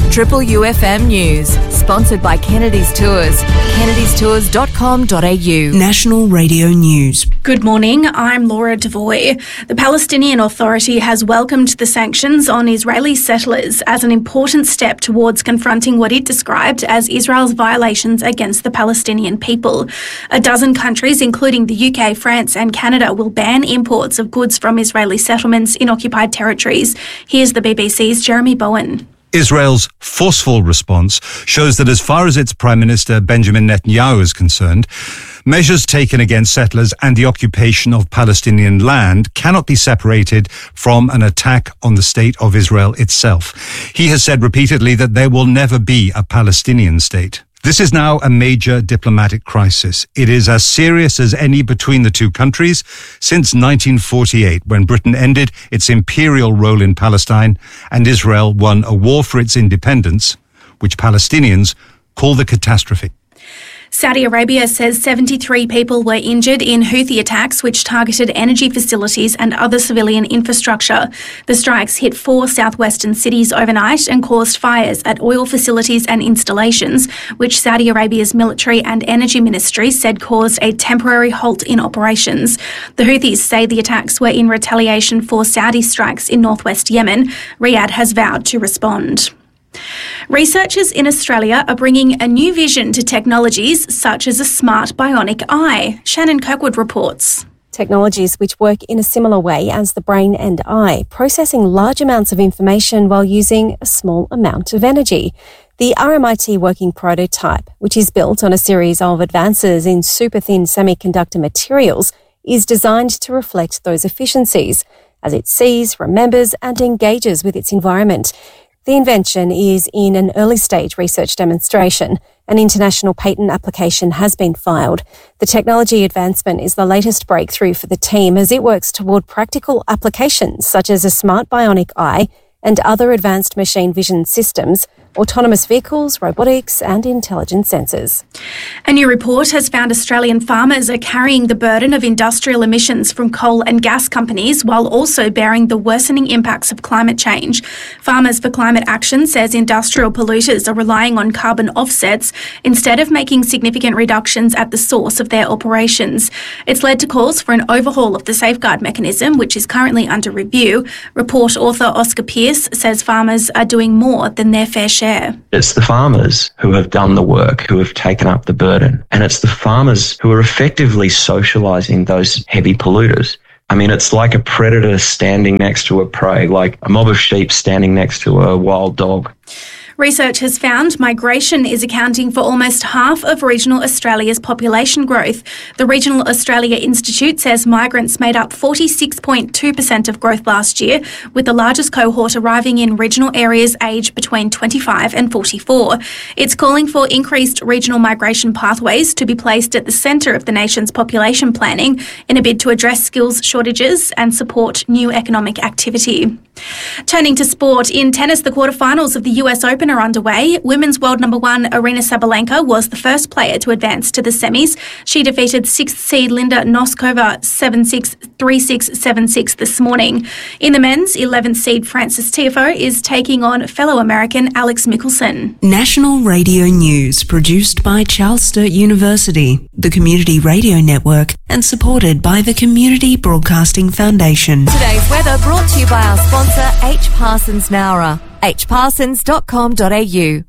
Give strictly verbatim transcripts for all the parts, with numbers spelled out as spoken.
Triple U F M News, sponsored by Kennedy's Tours. kennedys tours dot com dot a u. National Radio News. Good morning, I'm Laura Devoy. The Palestinian Authority has welcomed the sanctions on Israeli settlers as an important step towards confronting what it described as Israel's violations against the Palestinian people. A dozen countries, including the U K, France and Canada, will ban imports of goods from Israeli settlements in occupied territories. Here's the B B C's Jeremy Bowen. Israel's forceful response shows that as far as its Prime Minister Benjamin Netanyahu is concerned, measures taken against settlers and the occupation of Palestinian land cannot be separated from an attack on the state of Israel itself. He has said repeatedly that there will never be a Palestinian state. This is now a major diplomatic crisis. It is as serious as any between the two countries since nineteen forty-eight, when Britain ended its imperial role in Palestine and Israel won a war for its independence, which Palestinians call the catastrophe. Saudi Arabia says seventy-three people were injured in Houthi attacks which targeted energy facilities and other civilian infrastructure. The strikes hit four southwestern cities overnight and caused fires at oil facilities and installations, which Saudi Arabia's military and energy ministry said caused a temporary halt in operations. The Houthis say the attacks were in retaliation for Saudi strikes in northwest Yemen. Riyadh has vowed to respond. Researchers in Australia are bringing a new vision to technologies such as a smart bionic eye. Shannon Kirkwood reports. Technologies which work in a similar way as the brain and eye, processing large amounts of information while using a small amount of energy. The R M I T working prototype, which is built on a series of advances in super-thin semiconductor materials, is designed to reflect those efficiencies as it sees, remembers and engages with its environment. The invention is in an early-stage research demonstration. An international patent application has been filed. The technology advancement is the latest breakthrough for the team as it works toward practical applications such as a smart bionic eye and other advanced machine vision systems, autonomous vehicles, robotics and intelligent sensors. A new report has found Australian farmers are carrying the burden of industrial emissions from coal and gas companies while also bearing the worsening impacts of climate change. Farmers for Climate Action says industrial polluters are relying on carbon offsets instead of making significant reductions at the source of their operations. It's led to calls for an overhaul of the safeguard mechanism, which is currently under review. Report author Oscar Pearce says farmers are doing more than their fair share. It's the farmers who have done the work, who have taken up the burden. And it's the farmers who are effectively socialising those heavy polluters. I mean, it's like a predator standing next to a prey, like a mob of sheep standing next to a wild dog. Research has found migration is accounting for almost half of regional Australia's population growth. The Regional Australia Institute says migrants made up forty-six point two percent of growth last year, with the largest cohort arriving in regional areas aged between twenty-five and forty-four. It's calling for increased regional migration pathways to be placed at the centre of the nation's population planning in a bid to address skills shortages and support new economic activity. Turning to sport, in tennis, the quarterfinals of the U S Open are underway. Women's world number one Aryna Sabalenka was the first player to advance to the semis. She defeated sixth seed Linda Noskova seven six, three six, seven six this morning. In the men's, eleventh seed Francis Tiafoe is taking on fellow American Alex Michelsen. National Radio News, produced by Charles Sturt University, the Community Radio Network, and supported by the Community Broadcasting Foundation. Today's weather brought to you by our sponsor H. Parsons Nowra, h parsons dot com dot a u.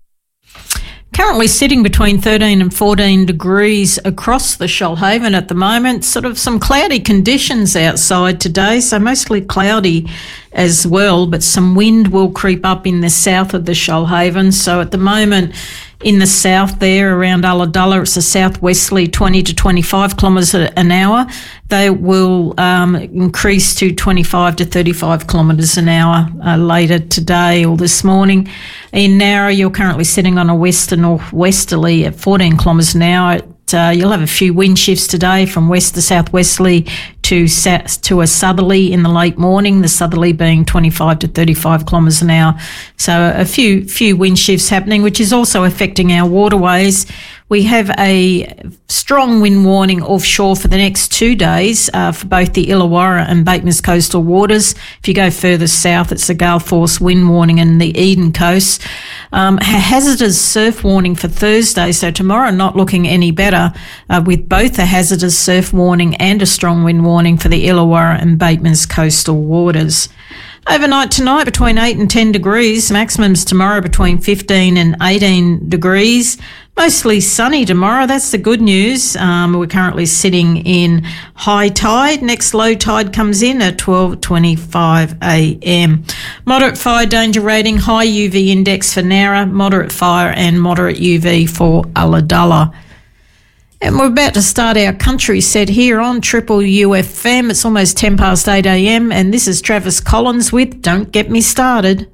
Currently sitting between thirteen and fourteen degrees across the Shoalhaven at the moment. Sort of some cloudy conditions outside today, so mostly cloudy as well, but some wind will creep up in the south of the Shoalhaven. So at the moment in the south there around Ulladulla, it's a southwesterly twenty to twenty-five kilometres an hour. They will um, increase to twenty-five to thirty-five kilometres an hour uh, later today or this morning. In Nowra, you're currently sitting on a west to northwesterly at fourteen kilometres an hour. Uh, you'll have a few wind shifts today from west to southwesterly to to a southerly in the late morning, the southerly being twenty-five to thirty-five kilometres an hour. So a few few wind shifts happening, which is also affecting our waterways. We have a strong wind warning offshore for the next two days uh, for both the Illawarra and Batemans coastal waters. If you go further south, it's a gale force wind warning in the Eden coast. Um, a hazardous surf warning for Thursday, so tomorrow not looking any better uh, with both a hazardous surf warning and a strong wind warning for the Illawarra and Batemans coastal waters. Overnight tonight between eight and ten degrees, maximums tomorrow between fifteen and eighteen degrees. Mostly sunny tomorrow, that's the good news. Um, we're currently sitting in high tide. Next low tide comes in at twelve twenty-five a m. Moderate fire danger rating, high U V index for Nowra, moderate fire and moderate U V for Ulladulla. And we're about to start our country set here on Triple U F M. It's almost ten past eight a m and this is Travis Collins with Don't Get Me Started.